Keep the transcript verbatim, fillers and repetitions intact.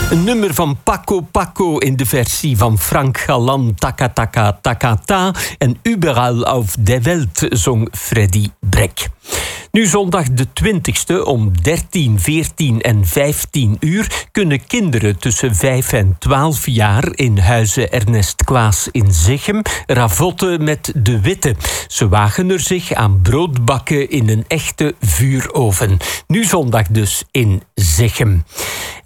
Een nummer van Paco Paco in de versie van Frank Galan, Taka Taka Takata. En Überall auf der Welt zong Freddy Breck. Nu zondag de twintigste om dertien, veertien en vijftien uur kunnen kinderen tussen vijf en twaalf jaar in Huize Ernest Klaas in Zichem ravotten met de Witte. Ze wagen er zich aan broodbakken in een echte vuuroven. Nu zondag dus in Zichem.